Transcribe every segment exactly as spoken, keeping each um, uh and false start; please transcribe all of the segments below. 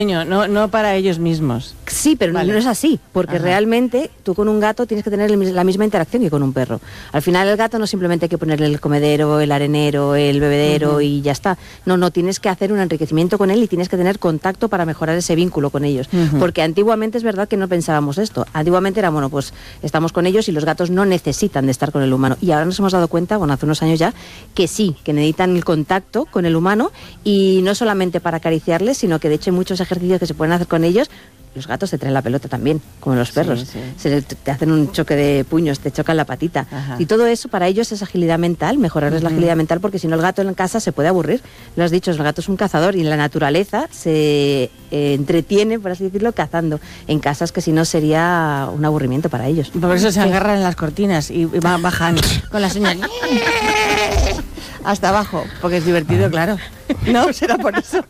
No, no para ellos mismos. Sí, pero vale. no es así, porque Ajá. realmente tú con un gato tienes que tener la misma interacción que con un perro. Al final el gato no simplemente hay que ponerle el comedero, el arenero, el bebedero uh-huh. y ya está. No, no, tienes que hacer un enriquecimiento con él y tienes que tener contacto para mejorar ese vínculo con ellos. Uh-huh. Porque antiguamente es verdad que no pensábamos esto. Antiguamente era, bueno, pues estamos con ellos y los gatos no necesitan de estar con el humano. Y ahora nos hemos dado cuenta, bueno, hace unos años ya, que sí, que necesitan el contacto con el humano y no solamente para acariciarles, sino que de hecho hay muchos ejercicios que se pueden hacer con ellos. Los gatos te traen la pelota también, como los perros. Sí, sí. Se, te hacen un choque de puños, te chocan la patita. Ajá. Y todo eso para ellos es agilidad mental, mejorarles uh-huh. la agilidad mental, porque si no el gato en casa se puede aburrir. Lo has dicho, el gato es un cazador y en la naturaleza se eh, entretiene, por así decirlo, cazando. En casas que si no sería un aburrimiento para ellos. Por eso se agarran en las cortinas y bajan con la señal hasta abajo, porque es divertido, claro. No, será por eso.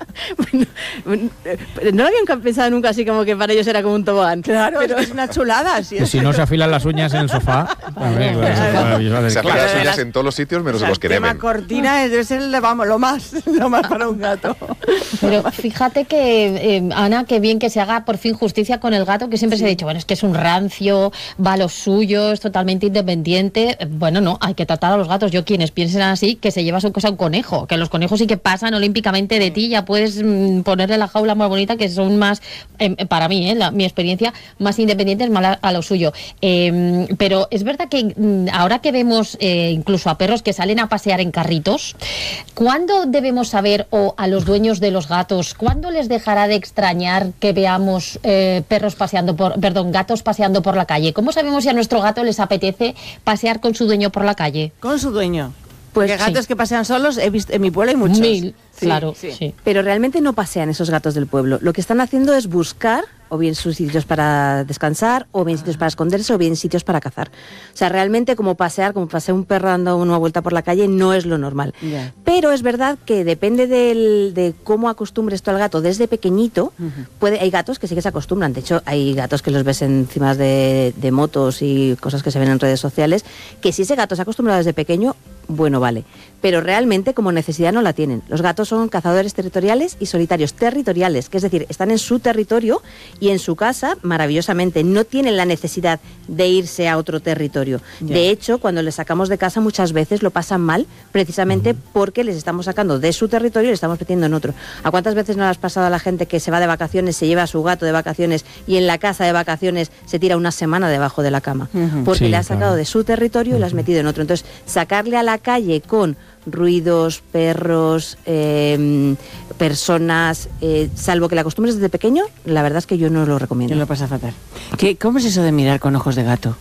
Bueno, no lo habían pensado nunca así como que para ellos era como un tobogán. Claro, pero es una chulada. Si, si no se afilan las uñas en el sofá. A ver, claro. Claro. Se afilan las uñas en todos los sitios menos o sea, en los que deben. La cortina es el, vamos, lo más, lo más para un gato. Pero fíjate que, eh, Ana, qué bien que se haga por fin justicia con el gato, que siempre sí. se ha dicho, bueno, es que es un rancio, va a lo suyo, es totalmente independiente. Bueno, no, hay que tratar a los gatos. Yo, quienes piensen así, que se lleva su cosa un conejo, que los conejos sí que pasan olímpicamente de ti, ya puedes mm, ponerle la jaula más bonita, que son más, eh, para mí, eh, la, mi experiencia, más independientes, más a, a lo suyo. Eh, pero es verdad que mm, ahora que vemos eh, incluso a perros que salen a pasear en carritos, ¿cuándo debemos saber, o a los dueños de los gatos, cuándo les dejará de extrañar que veamos eh, perros paseando por, perdón, gatos paseando por la calle? ¿Cómo sabemos si a nuestro gato les apetece pasear con su dueño por la calle? Con su dueño. Pues Porque gatos sí. que pasean solos, he visto, en mi pueblo hay muchos. Mil, sí, claro, sí. sí. Pero realmente no pasean esos gatos del pueblo. Lo que están haciendo es buscar o bien sus sitios para descansar, o bien sitios para esconderse, o bien sitios para cazar. O sea, realmente como pasear, como pasea un perro dando una vuelta por la calle, no es lo normal. Yeah. Pero es verdad que depende del, de cómo acostumbres tú al gato desde pequeñito. Uh-huh. Puede, hay gatos que sí que se acostumbran. De hecho, hay gatos que los ves encima de, de motos y cosas que se ven en redes sociales, que si ese gato se ha acostumbrado desde pequeño, bueno, vale. Pero realmente como necesidad no la tienen. Los gatos son cazadores territoriales y solitarios territoriales, que es decir, están en su territorio y en su casa maravillosamente. No tienen la necesidad de irse a otro territorio. Yeah. De hecho, cuando les sacamos de casa muchas veces lo pasan mal, precisamente uh-huh. porque les estamos sacando de su territorio y les estamos metiendo en otro. ¿A cuántas veces no le has pasado a la gente que se va de vacaciones, se lleva a su gato de vacaciones y en la casa de vacaciones se tira una semana debajo de la cama? Uh-huh. Porque sí, le has sacado claro. de su territorio uh-huh. y le has metido en otro. Entonces, sacarle a la calle con ruidos, perros, eh, personas, eh, salvo que la acostumbres desde pequeño, la verdad es que yo no lo recomiendo. Yo lo pasa fatal. ¿Qué, ¿Cómo es eso de mirar con ojos de gato?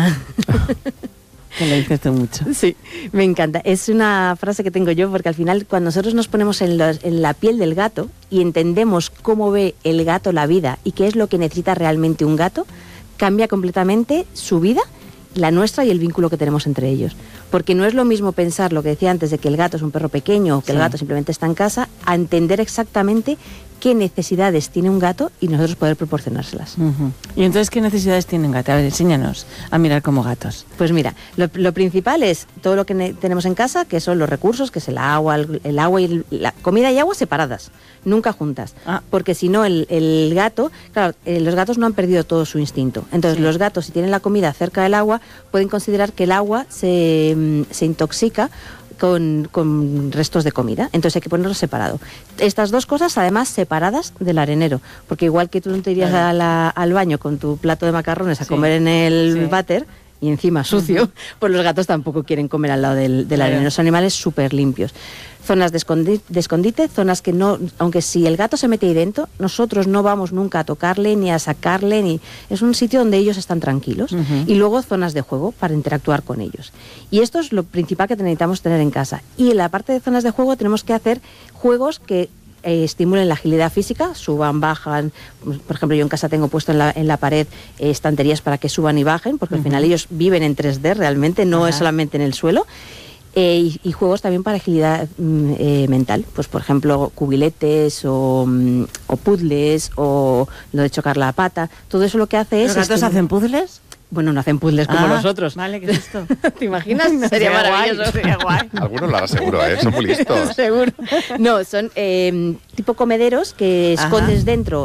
Que lo dices tú mucho. Sí, me encanta. Es una frase que tengo yo, porque al final cuando nosotros nos ponemos en, los, en la piel del gato y entendemos cómo ve el gato la vida y qué es lo que necesita realmente un gato, cambia completamente su vida, la nuestra y el vínculo que tenemos entre ellos. Porque no es lo mismo pensar lo que decía antes de que el gato es un perro pequeño o que sí. el gato simplemente está en casa, a entender exactamente qué necesidades tiene un gato y nosotros poder proporcionárselas. Uh-huh. ¿Y entonces qué necesidades tiene un gato? A ver, enséñanos a mirar como gatos. Pues mira, lo, lo principal es todo lo que ne- tenemos en casa, que son los recursos, que es el agua, el, el agua y el, la comida y agua separadas, nunca juntas. Ah. Porque si no, el, el gato, claro, eh, los gatos no han perdido todo su instinto. Entonces sí. los gatos, si tienen la comida cerca del agua, pueden considerar que el agua se, se intoxica Con, con restos de comida, entonces hay que ponerlo separado. Estas dos cosas además separadas del arenero, porque igual que tú no te irías a la, al baño con tu plato de macarrones a sí. comer en el sí. váter y encima sucio, uh-huh. pues los gatos tampoco quieren comer al lado del, del arenero. Son animales súper limpios. Zonas de escondite, de escondite, zonas que no, aunque si el gato se mete ahí dentro, nosotros no vamos nunca a tocarle ni a sacarle, ni es un sitio donde ellos están tranquilos. Uh-huh. Y luego zonas de juego para interactuar con ellos. Y esto es lo principal que necesitamos tener en casa. Y en la parte de zonas de juego tenemos que hacer juegos que Eh, estimulen la agilidad física, suban, bajan. Por ejemplo, yo en casa tengo puesto en la, en la pared eh, estanterías para que suban y bajen, porque uh-huh. al final ellos viven en tres D realmente, no uh-huh. es solamente en el suelo. Eh, y, y juegos también para agilidad mm, eh, mental, pues por ejemplo cubiletes o, mm, o puzzles o lo de chocar la pata. Todo eso lo que hace es... ¿Los gatos hacen puzzles? Bueno, no hacen puzzles como ah, nosotros. Vale, ¿qué es esto? ¿Te imaginas? Sería, sería maravilloso. Guay, sería guay. Algunos lo harán seguro, ¿eh? Son muy listos. Seguro. No, son eh, tipo comederos que escondes Ajá. dentro